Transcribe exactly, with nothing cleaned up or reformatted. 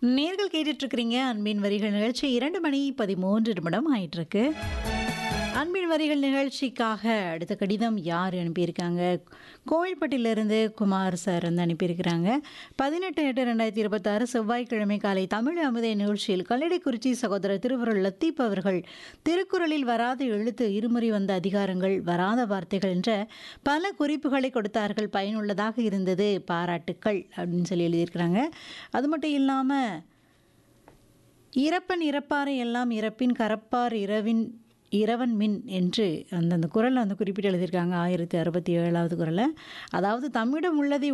நேர்கள் கேட்டுட்டு இருக்கிறீங்க அன்பின் வரிகள் நிகழ்ச்சி இரண்டு மணி பதிமூன்று நிமிடம் ஆயிட்டு இருக்கு. அன்பின் வரிகள் நிகழ்ச்சிக்காக அடுத்த கடிதம் யார் அனுப்பியிருக்காங்க? கோவில்பட்டியிலிருந்து குமார் சார் வந்து அனுப்பியிருக்கிறாங்க. பதினெட்டு எட்டு ரெண்டாயிரத்தி இருபத்தாறு செவ்வாய்க்கிழமை காலை தமிழ் அமுதே நிகழ்ச்சியில் கல்லடைக்குறிச்சி சகோதரர் திருவருள் லத்தீப் அவர்கள் திருக்குறளில் வராத எழுத்து, இருமுறை வந்த அதிகாரங்கள், வராத வார்த்தைகள் என்ற பல குறிப்புகளை கொடுத்தார்கள். பயனுள்ளதாக இருந்தது, பாராட்டுக்கள் அப்படின்னு சொல்லி எழுதியிருக்கிறாங்க. அது மட்டும் இல்லாமல் இறப்பன் இறப்பாரை எல்லாம் இறப்பின் கரப்பார் இரவின் இரவன் மின் என்று அந்தந்த குரலை வந்து குறிப்பிட்டு எழுதியிருக்காங்க. ஆயிரத்தி அறுபத்தி ஏழாவது குரலை. அதாவது தம்மிடம் உள்ளதை